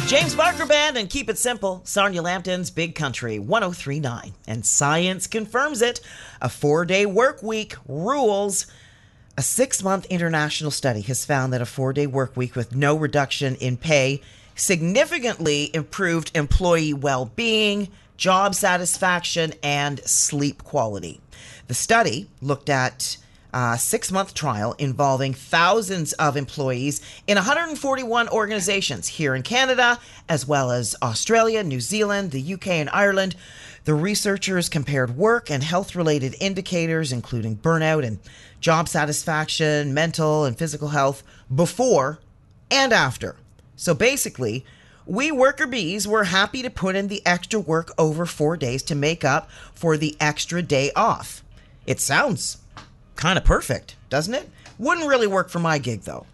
James Barker Band and Keep It Simple, Sarnia Lambton's Big Country 103.9. And science confirms it. A 4-day work week rules. A 6-month international study has found that a 4-day work week with no reduction in pay significantly improved employee well-being, job satisfaction, and sleep quality. The study looked at a 6-month trial involving thousands of employees in 141 organizations here in Canada, as well as Australia, New Zealand, the UK, and Ireland. The researchers compared work and health-related indicators, including burnout and job satisfaction, mental and physical health, before and after. So basically, we worker bees were happy to put in the extra work over 4 days to make up for the extra day off. It sounds kind of perfect, doesn't it? Wouldn't really work for my gig, though.